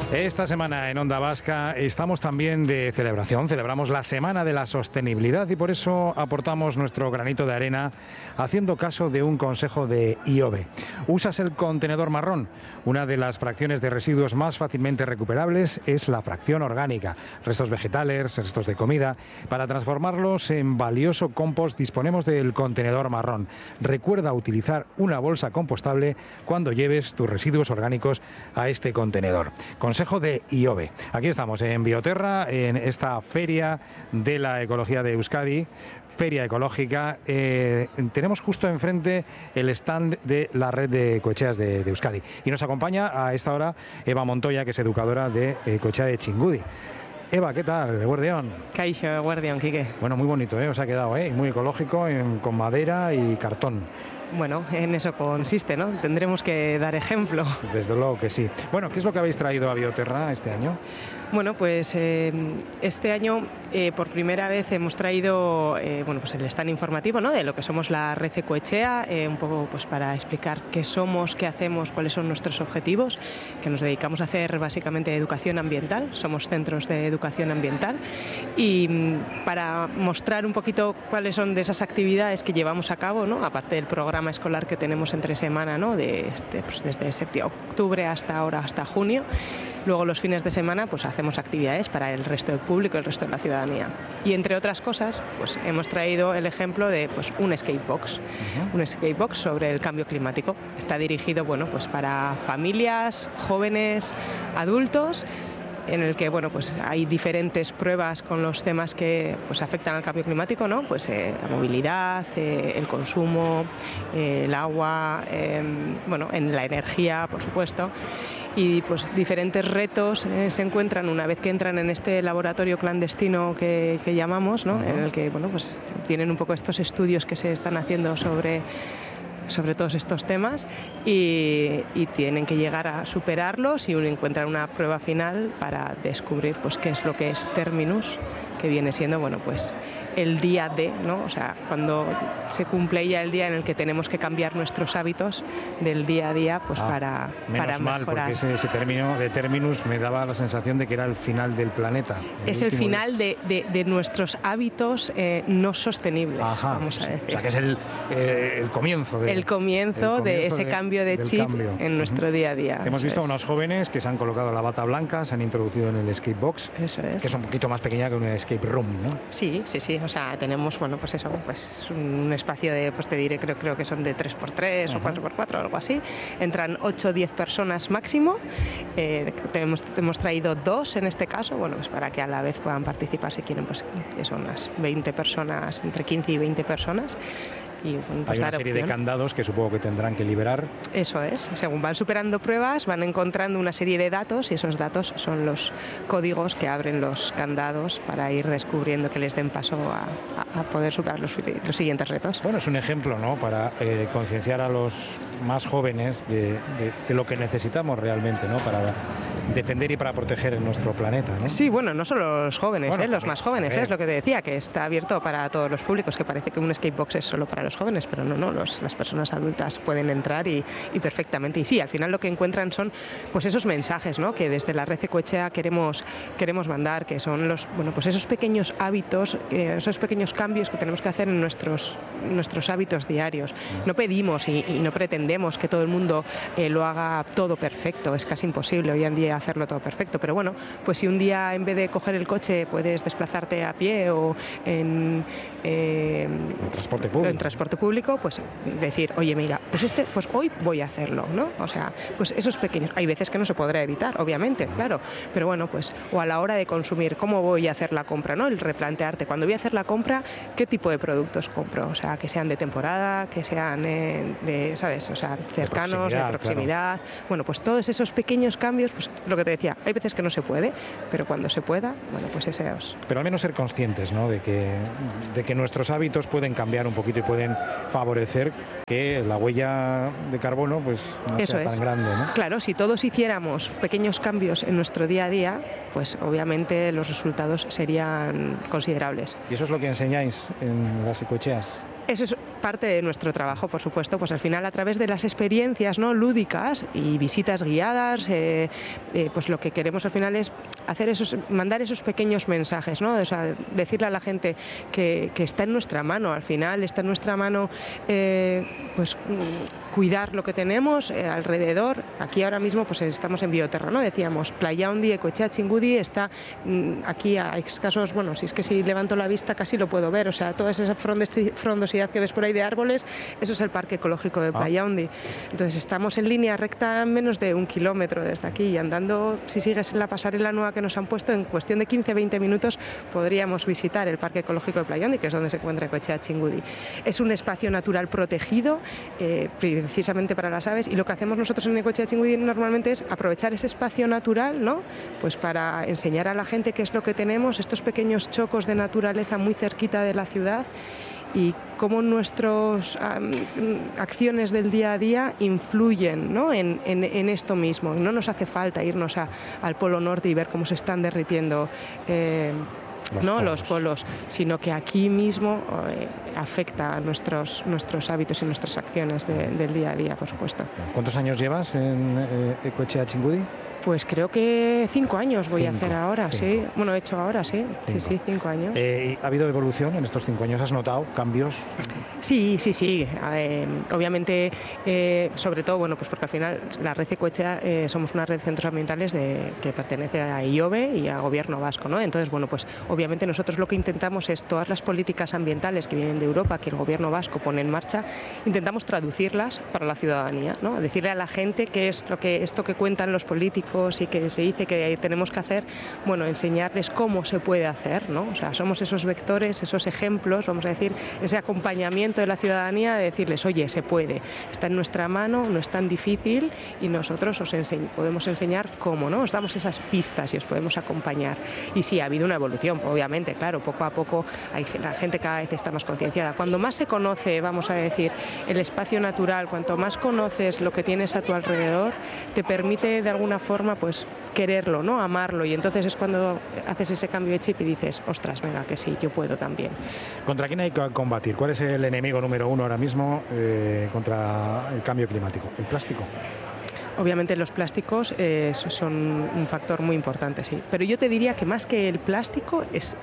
Esta semana en Onda Vasca estamos también de celebración, celebramos la Semana de la Sostenibilidad y por eso aportamos nuestro granito de arena haciendo caso de un consejo de IOBE. ¿Usas el contenedor marrón? Una de las fracciones de residuos más fácilmente recuperables es la fracción orgánica, restos vegetales, restos de comida. Para transformarlos en valioso compost disponemos del contenedor marrón. Recuerda utilizar una bolsa compostable cuando lleves tus residuos orgánicos a este contenedor. Consejo de IOBE. Aquí estamos en Bioterra, en esta Feria de la Ecología de Euskadi, Feria Ecológica. Tenemos justo enfrente el stand de la red de cocheas de Euskadi. Y nos acompaña a esta hora Eva Montoya, que es educadora de cochea de Txingudi. Eva, ¿qué tal? Eguerdión. Kaixo, eguerdión, Quique. Bueno, muy bonito, os ha quedado, muy ecológico, con madera y cartón. Bueno, en eso consiste, ¿no? Tendremos que dar ejemplo. Desde luego que sí. Bueno, ¿qué es lo que habéis traído a Bioterra este año? Bueno, pues este año por primera vez hemos traído pues el stand informativo, ¿no?, de lo que somos la red Ecoetxea, un poco pues para explicar qué somos, qué hacemos, cuáles son nuestros objetivos, que nos dedicamos a hacer básicamente educación ambiental, somos centros de educación ambiental, y para mostrar un poquito cuáles son de esas actividades que llevamos a cabo, ¿no?, aparte del programa escolar que tenemos entre semana, ¿no?, pues desde octubre hasta ahora, hasta junio. Luego los fines de semana pues hacemos actividades para el resto del público, el resto de la ciudadanía. Y entre otras cosas, pues hemos traído el ejemplo de pues un skatebox, un skatebox sobre el cambio climático. Está dirigido pues para familias, jóvenes, adultos, en el que pues hay diferentes pruebas con los temas que pues afectan al cambio climático, ¿no? Pues la movilidad, el consumo, el agua, en la energía, por supuesto. Y pues diferentes retos se encuentran una vez que entran en este laboratorio clandestino que llamamos, ¿no?, en el que pues tienen un poco estos estudios que se están haciendo sobre todos estos temas y tienen que llegar a superarlos y encuentran una prueba final para descubrir pues qué es lo que es Terminus, que viene siendo pues el día de, ¿no? O sea, cuando se cumple ya el día en el que tenemos que cambiar nuestros hábitos del día a día pues para menos mal, mejorar. Porque ese término de Terminus me daba la sensación de que era el final del planeta. Es el final de nuestros hábitos no sostenibles. Ajá, vamos a decir. O sea, que es el comienzo de ese cambio de chip en nuestro día a día. Hemos visto a unos jóvenes que se han colocado la bata blanca, se han introducido en el skatebox, eso es, que es un poquito más pequeña que una escape room, ¿no? Sí. O sea, tenemos, pues un espacio de, pues te diré, creo que son de 3x3 o 4x4, algo así. Entran 8 o 10 personas máximo. Hemos traído 2 en este caso, pues para que a la vez puedan participar si quieren, pues son unas 20 personas, entre 15 y 20 personas. Y, pues hay una serie de candados que supongo que tendrán que liberar. Eso es, según van superando pruebas van encontrando una serie de datos y esos datos son los códigos que abren los candados para ir descubriendo que les den paso a poder superar los siguientes retos. Bueno, es un ejemplo, ¿no?, para concienciar a los más jóvenes de lo que necesitamos realmente, ¿no?, para defender y para proteger nuestro planeta, ¿no? Sí, no solo los jóvenes, los más jóvenes, es lo que te decía, que está abierto para todos los públicos, que parece que un skatebox es solo para los jóvenes, pero no, las personas adultas pueden entrar y perfectamente. Y sí, al final lo que encuentran son pues esos mensajes, ¿no?, que desde la red Ecoetxea queremos mandar, que son pues esos pequeños hábitos, esos pequeños cambios que tenemos que hacer en nuestros hábitos diarios. No pedimos y no pretendemos que todo el mundo lo haga todo perfecto, es casi imposible hoy en día hacerlo todo perfecto, pero pues si un día en vez de coger el coche puedes desplazarte a pie o en transporte público, pues decir, oye, mira, pues hoy voy a hacerlo, ¿no? O sea, pues esos pequeños, hay veces que no se podrá evitar, obviamente, claro, pero pues o a la hora de consumir, ¿cómo voy a hacer la compra, ¿no? El replantearte, cuando voy a hacer la compra, ¿qué tipo de productos compro? O sea, que sean de temporada, que sean ¿sabes? O sea, cercanos, de proximidad. Claro. Pues todos esos pequeños cambios, pues lo que te decía, hay veces que no se puede, pero cuando se pueda, pues esos. Pero al menos ser conscientes, ¿no?, de que nuestros hábitos pueden cambiar un poquito y pueden favorecer que la huella de carbono pues no eso sea tan grande, ¿no? Claro, si todos hiciéramos pequeños cambios en nuestro día a día, pues obviamente los resultados serían considerables. ¿Y eso es lo que enseñáis en las ecocheas? Eso es parte de nuestro trabajo, por supuesto, pues al final a través de las experiencias, ¿no?, lúdicas y visitas guiadas, pues lo que queremos al final es mandar esos pequeños mensajes, ¿no? O sea, decirle a la gente que está en nuestra mano, al final está en nuestra mano pues cuidar lo que tenemos alrededor. Aquí ahora mismo pues estamos en Bioterra, ¿no? Decíamos, Playaundi, Ecoetxea Txingudi está aquí a escasos, bueno, si es que si levanto la vista casi lo puedo ver, o sea, toda esa frondosidad que ves por ahí de árboles, eso es el Parque Ecológico de Playaundi. Entonces estamos en línea recta menos de 1 kilómetro desde aquí y andando, si sigues en la pasarela nueva que nos han puesto, en cuestión de 15-20 minutos podríamos visitar el Parque Ecológico de Playaundi, que es donde se encuentra Ecoetxea Txingudi. Es un espacio natural protegido precisamente para las aves, y lo que hacemos nosotros en Ecoetxea Txingudi normalmente es aprovechar ese espacio natural, ¿no?, pues para enseñar a la gente qué es lo que tenemos, estos pequeños chocos de naturaleza muy cerquita de la ciudad, y cómo nuestras acciones del día a día influyen, ¿no?, en esto mismo. No nos hace falta irnos al Polo Norte y ver cómo se están derritiendo los polos, sino que aquí mismo afecta a nuestros hábitos y nuestras acciones del día a día, por supuesto. ¿Cuántos años llevas en Ecoetxea Txingudi? Pues creo que 5 años voy a hacer ahora, sí. Bueno, he hecho ahora, sí. 5. Sí, 5 años. ¿Ha habido evolución en estos 5 años? ¿Has notado cambios? Sí. Obviamente, sobre todo, bueno, pues porque al final la red Ecoetxea somos una red de centros ambientales que pertenece a IOBE y a Gobierno vasco, ¿no? Entonces, bueno, pues obviamente nosotros lo que intentamos es todas las políticas ambientales que vienen de Europa, que el Gobierno vasco pone en marcha, intentamos traducirlas para la ciudadanía, ¿no? Decirle a la gente qué es esto que cuentan los políticos y que se dice que tenemos que hacer, bueno, enseñarles cómo se puede hacer, ¿no? O sea, somos esos vectores, esos ejemplos, vamos a decir, ese acompañamiento de la ciudadanía, de decirles, oye, se puede, está en nuestra mano, no es tan difícil y nosotros podemos enseñar cómo, ¿no? Os damos esas pistas y os podemos acompañar. Y sí, ha habido una evolución, obviamente, claro, poco a poco la gente cada vez está más concienciada. Cuando más se conoce, vamos a decir, el espacio natural, cuanto más conoces lo que tienes a tu alrededor, te permite de alguna forma pues quererlo, ¿no?, amarlo, y entonces es cuando haces ese cambio de chip y dices, ostras, venga, que sí, yo puedo también. ¿Contra quién hay que combatir? ¿Cuál es el enemigo número 1 ahora mismo contra el cambio climático? ¿El plástico? Obviamente los plásticos son un factor muy importante, sí. Pero yo te diría que más que el plástico es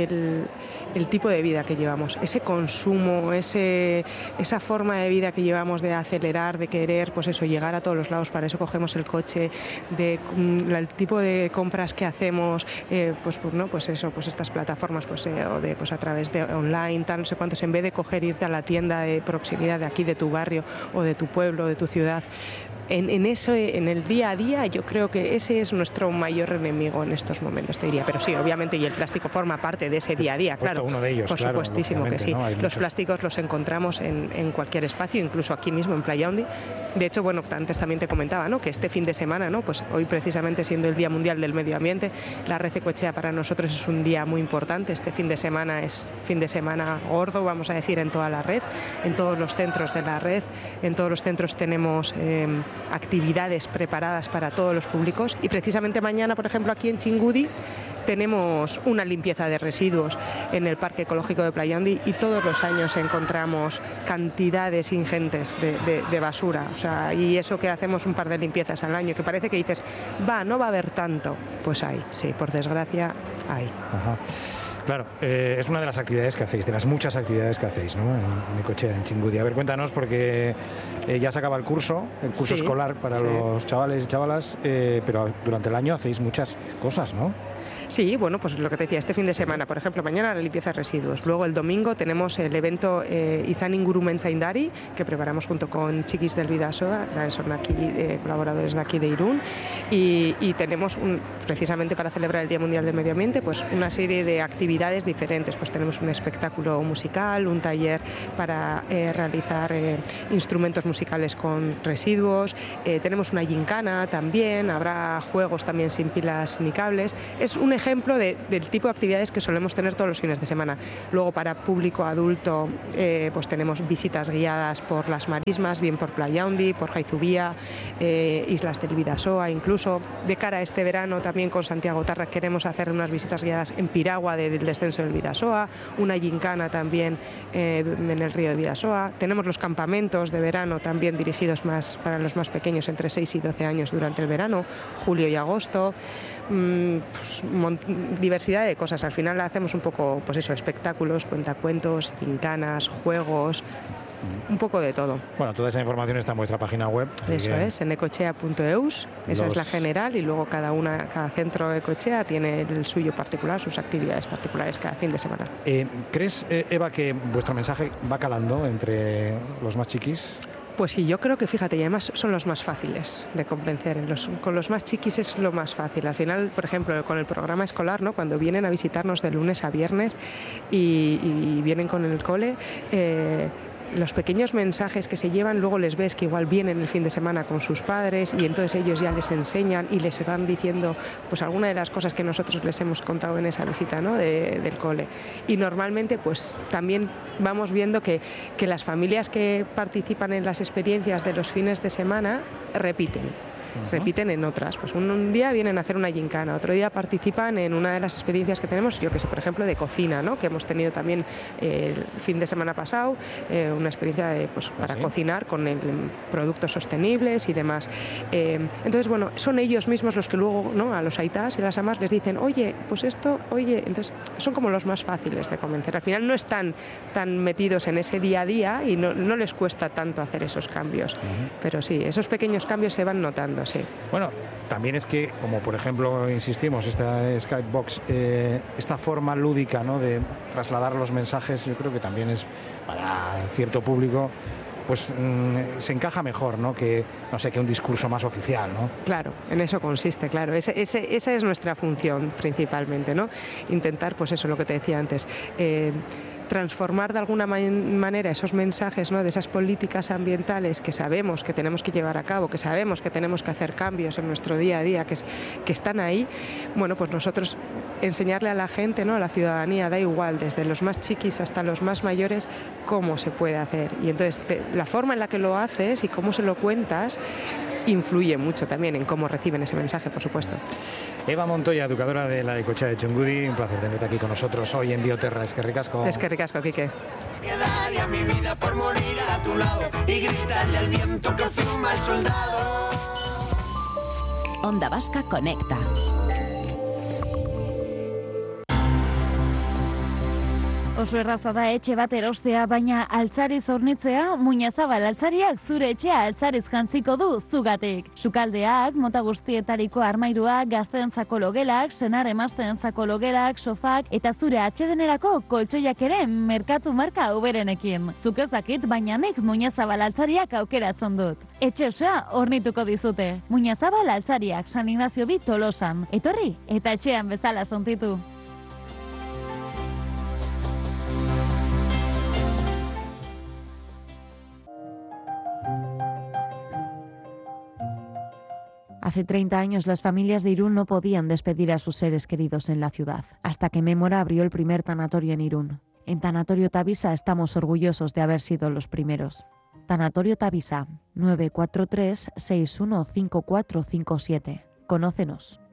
el tipo de vida que llevamos, ese consumo, esa forma de vida que llevamos de acelerar, de querer, pues eso, llegar a todos los lados, para eso cogemos el coche, el tipo de compras que hacemos, pues estas plataformas, pues a través de online, tal, no sé cuántos, en vez de irte a la tienda de proximidad de aquí, de tu barrio o de tu pueblo, de tu ciudad. En el día a día yo creo que ese es nuestro mayor enemigo en estos momentos, te diría. Pero sí, obviamente, y el plástico forma parte de ese día a día, claro. Uno de ellos, por supuestísimo que sí. ¿no? Los plásticos los encontramos en cualquier espacio, incluso aquí mismo en Playaundi. De hecho, bueno, antes también te comentaba, ¿no?, que este fin de semana, ¿no?, pues hoy precisamente siendo el Día Mundial del Medio Ambiente, la red Ecoetxea para nosotros es un día muy importante. Este fin de semana es fin de semana gordo, vamos a decir, en toda la red, en todos los centros de la red. En todos los centros tenemos actividades preparadas para todos los públicos, y precisamente mañana, por ejemplo, aquí en Txingudi tenemos una limpieza de residuos en el Parque Ecológico de Playaundi, y todos los años encontramos cantidades ingentes de basura. O sea, y eso que hacemos un par de limpiezas al año, que parece que dices, no va a haber tanto. Pues hay, sí, por desgracia hay. Ajá. Claro, es una de las actividades que hacéis, de las muchas actividades que hacéis, ¿no?, en Ecoetxea, en Txingudi. A ver, cuéntanos, porque ya se acaba el curso sí, escolar para los chavales y chavalas, pero durante el año hacéis muchas cosas, ¿no? Sí, bueno, pues lo que te decía, este fin de semana, por ejemplo, mañana la limpieza de residuos. Luego el domingo tenemos el evento Izan Ingurumen Zaindari, que preparamos junto con Chiquis del Bidasoa, que son aquí colaboradores de aquí de Irún, y tenemos precisamente para celebrar el Día Mundial del Medio Ambiente, pues una serie de actividades diferentes. Pues tenemos un espectáculo musical, un taller para realizar instrumentos musicales con residuos, tenemos una gincana también, habrá juegos también sin pilas ni cables. Es es un ejemplo del tipo de actividades que solemos tener todos los fines de semana. Luego, para público adulto, pues tenemos visitas guiadas por las marismas, bien por Playa Undi, por Jaizubía, Islas del Bidasoa, incluso. De cara a este verano, también con Santiago Tarra queremos hacer unas visitas guiadas en Piragua del descenso del Bidasoa, una gincana también en el río de Bidasoa. Tenemos los campamentos de verano también dirigidos más para los más pequeños, entre 6 y 12 años durante el verano, julio y agosto. Pues, diversidad de cosas. Al final hacemos un poco, pues eso, espectáculos, cuentacuentos, gincanas, juegos, un poco de todo. Bueno, toda esa información está en vuestra página web. Eso es, en ecochea.eus, esa es la general, y luego cada centro de Ecochea tiene el suyo particular, sus actividades particulares cada fin de semana. ¿Crees, Eva, que vuestro mensaje va calando entre los más chiquis? Pues sí, yo creo que, fíjate, y además son los más fáciles de convencer. Con los más chiquis es lo más fácil. Al final, por ejemplo, con el programa escolar, ¿no? Cuando vienen a visitarnos de lunes a viernes y vienen con el cole, los pequeños mensajes que se llevan, luego les ves que igual vienen el fin de semana con sus padres y entonces ellos ya les enseñan y les van diciendo pues alguna de las cosas que nosotros les hemos contado en esa visita, ¿no? del cole. Y normalmente pues también vamos viendo que las familias que participan en las experiencias de los fines de semana repiten en otras. Pues un día vienen a hacer una gincana, otro día participan en una de las experiencias que tenemos, yo que sé, por ejemplo, de cocina, ¿no? Que hemos tenido también el fin de semana pasado, una experiencia para cocinar con productos sostenibles y demás. Entonces, bueno, son ellos mismos los que luego, ¿no? A los aitás y las amas les dicen, oye, pues esto, oye, entonces son como los más fáciles de convencer. Al final no están tan metidos en ese día a día y no les cuesta tanto hacer esos cambios. Pero sí, esos pequeños cambios se van notando. Sí. Bueno, también es que, como por ejemplo, insistimos, esta Skybox, esta forma lúdica, ¿no? De trasladar los mensajes, yo creo que también es para cierto público, pues se encaja mejor, ¿no? Que un discurso más oficial, ¿no? Claro, en eso consiste, claro. Esa es nuestra función principalmente, ¿no? Intentar, pues eso, lo que te decía antes, transformar de alguna manera esos mensajes, ¿no? De esas políticas ambientales que sabemos que tenemos que llevar a cabo, que sabemos que tenemos que hacer cambios en nuestro día a día, que están ahí. Bueno, pues nosotros enseñarle a la gente, ¿no? A la ciudadanía, da igual, desde los más chiquis hasta los más mayores, cómo se puede hacer. Y entonces la forma en la que lo haces y cómo se lo cuentas influye mucho también en cómo reciben ese mensaje, por supuesto. Eva Montoya, educadora de la Ecochea de Txungudi, un placer tenerte aquí con nosotros hoy en Bioterra. Eskerrik asko. Eskerrik asko, Quique. Quedaría mi vida por morir a tu lado y gritarle al viento que encima el soldado. Onda Vasca conecta. Oso erraza da etxe bat erostea, baina altzariz hornitzea, Muñazabal altzariak zure etxea altzariz jantziko du zugatik. Sukaldeak, mota guztietariko armairuak, gazteentzako logelak, senar emazteentzako logelak, sofak eta zure atsedenerako koltsoiak ere merkatu marka uberenekin. Zuk ez dakit, baina nik Muñazabal altzariak aukeratzen dut. Etxe osoa hornituko dizute. Muñazabal altzariak, San Ignacio bi Tolosan. Etorri eta etxean bezala sontitu. Hace 30 años las familias de Irún no podían despedir a sus seres queridos en la ciudad, hasta que Mémora abrió el primer tanatorio en Irún. En Tanatorio Tavisa estamos orgullosos de haber sido los primeros. Tanatorio Tavisa, 943-615457. Conócenos.